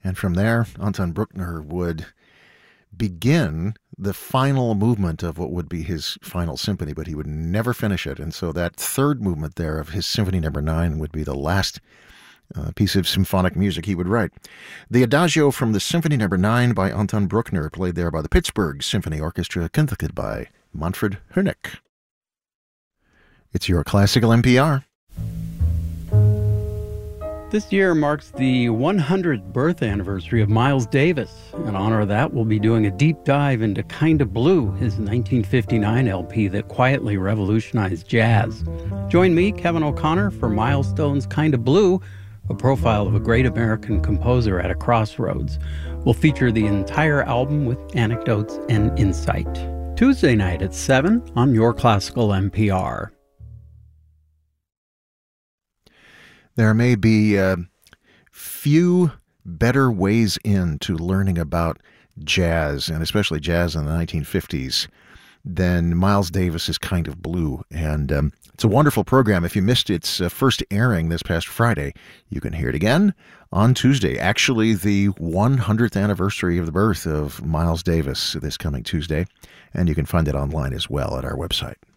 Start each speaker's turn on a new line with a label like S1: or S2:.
S1: And from there, Anton Bruckner would begin the final movement of what would be his final symphony, but he would never finish it. And so that third movement there of his Symphony Number 9 would be the last piece of symphonic music he would write. The Adagio from the Symphony Number 9 by Anton Bruckner, played there by the Pittsburgh Symphony Orchestra, conducted by Manfred Hoernig. It's your Classical NPR.
S2: This year marks the 100th birth anniversary of Miles Davis. In honor of that, we'll be doing a deep dive into Kinda Blue, his 1959 LP that quietly revolutionized jazz. Join me, Kevin O'Connor, for Milestones Kinda Blue, a profile of a great American composer at a crossroads. We'll feature the entire album with anecdotes and insight. Tuesday night at 7 on Your Classical NPR.
S1: There may be few better ways into learning about jazz, and especially jazz in the 1950s, than Miles Davis's Kind of Blue. And it's a wonderful program. If you missed its first airing this past Friday, you can hear it again on Tuesday. Actually, the 100th anniversary of the birth of Miles Davis this coming Tuesday. And you can find it online as well at our website.